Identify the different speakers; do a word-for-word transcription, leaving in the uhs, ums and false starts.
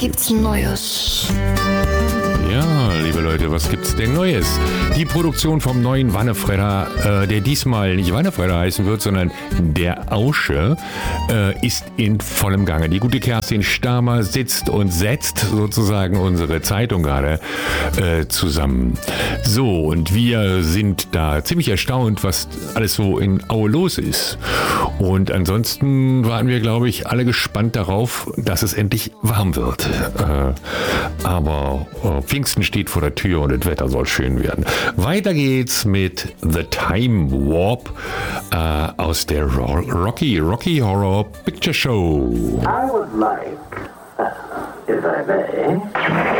Speaker 1: gibt's Neues?
Speaker 2: Ja, liebe Leute, was gibt's denn Neues? Die Produktion vom neuen Wannefredder, äh, der diesmal nicht Wannefredder heißen wird, sondern der Ausche, äh, ist in vollem Gange. Die gute Kerstin Stamer sitzt und setzt sozusagen unsere Zeitung gerade äh, zusammen. So, und wir sind da ziemlich erstaunt, was alles so in Aue los ist. Und ansonsten waren wir, glaube ich, alle gespannt darauf, dass es endlich warm wird. Äh, aber äh, Pfingsten steht vor der Tür und das Wetter soll schön werden. Weiter geht's mit The Time Warp äh, aus der Ro- Rocky Rocky Horror Picture Show.
Speaker 3: I would like, if I may,